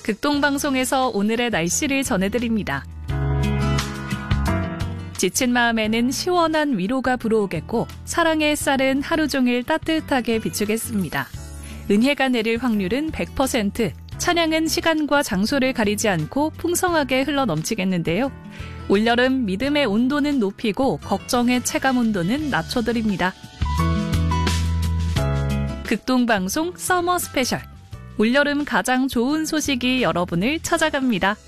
극동방송에서 오늘의 날씨를 전해드립니다. 지친 마음에는 시원한 위로가 불어오겠고 사랑의 햇살은 하루 종일 따뜻하게 비추겠습니다. 은혜가 내릴 확률은 100%, 찬양은 시간과 장소를 가리지 않고 풍성하게 흘러넘치겠는데요. 올여름 믿음의 온도는 높이고 걱정의 체감 온도는 낮춰드립니다. 극동방송 서머 스페셜. 올여름 가장 좋은 소식이 여러분을 찾아갑니다.